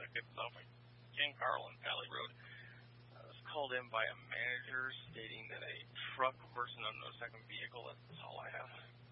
tickets off of King Carl and Valley Road. I was called in by a manager stating that a truck or person on a second vehicle, that's all I have.